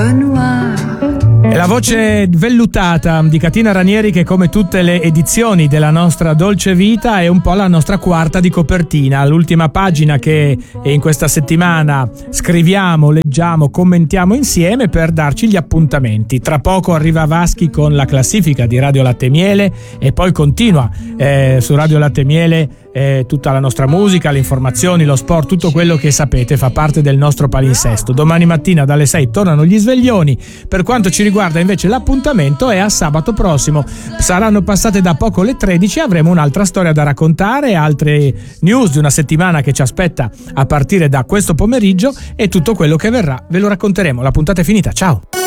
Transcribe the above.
È la voce vellutata di Catina Ranieri che, come tutte le edizioni della nostra Dolce Vita, è un po' la nostra quarta di copertina, l'ultima pagina che in questa settimana scriviamo, leggiamo, commentiamo insieme per darci gli appuntamenti. Tra poco arriva Vaschi con la classifica di Radio Latte e Miele e poi continua su Radio Latte e Miele tutta la nostra musica, le informazioni, lo sport, tutto quello che sapete fa parte del nostro palinsesto. Domani mattina dalle 6 tornano gli sveglioni. Per quanto ci riguarda invece l'appuntamento è a sabato prossimo. Saranno passate da poco le 13, avremo un'altra storia da raccontare, altre news di una settimana che ci aspetta a partire da questo pomeriggio e tutto quello che verrà ve lo racconteremo. La puntata è finita, ciao!